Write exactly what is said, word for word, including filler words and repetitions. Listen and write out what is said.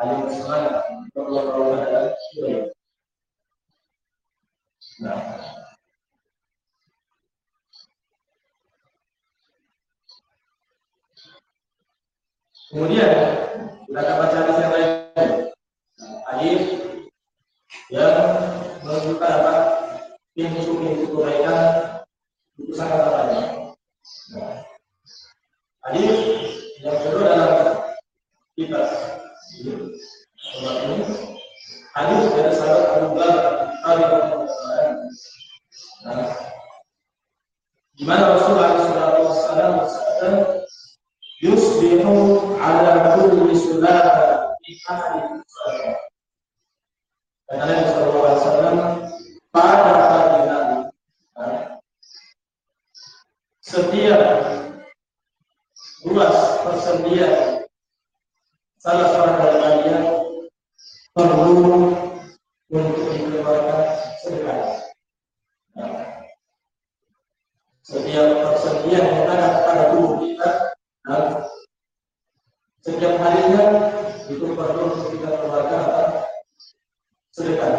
saling bersemangat untuk melakukan adalah syukur. Nah, kemudian kita akan baca hadis yang lain. Hadis yang menunjukkan apa? Pintu-pintu kebaikan itu sangat banyak. Nah, hadis yang kedua dalam kitab ini hadis dari sahabat Abu Bakar radhiyallahu anhu. Nah, di mana Rasulullah shallallahu alaihi wasallam bersabda, "Yusbihu ala kulli sulama min ahli salat." Kata Nabi sallallahu alaihi wasallam, pada pagi hari, setiap luas persediaan salah seorang dari kalian perlu untuk dikeluarkan sedekah. Nah, setiap persediaan yang ada pada tubuh kita, nah, setiap harinya itu perlu untuk kita keluarkan sedekah.